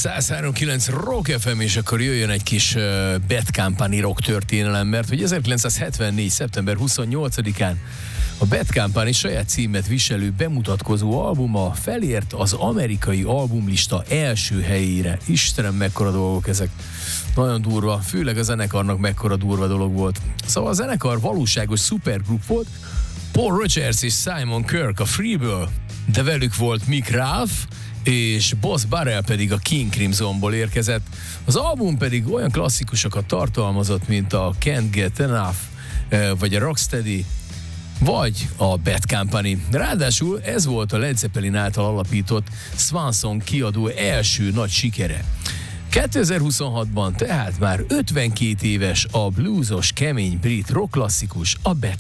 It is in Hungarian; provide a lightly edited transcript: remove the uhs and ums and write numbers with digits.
103.9 Rock FM, és akkor jöjjön egy kis Bad Company rock történelem, mert hogy 1974. szeptember 28-án a Bad Company saját címet viselő bemutatkozó albuma felért az amerikai albumlista első helyére. Istenem, mekkora dolgok ezek. Nagyon durva, főleg a zenekarnak mekkora durva dolog volt. Szóval a zenekar valóságos szupergrup volt, Paul Rodgers és Simon Kirke a Freeből, de velük volt Mick Ralph, és Boss Burrell pedig a King Crimsonból érkezett. Az album pedig olyan klasszikusokat tartalmazott, mint a Can't Get Enough, vagy a Rocksteady, vagy a Bad Company. Ráadásul ez volt a Led Zeppelin által alapított Swan Song kiadó első nagy sikere. 2026-ban tehát már 52 éves a bluesos, kemény brit rock klasszikus, a Bad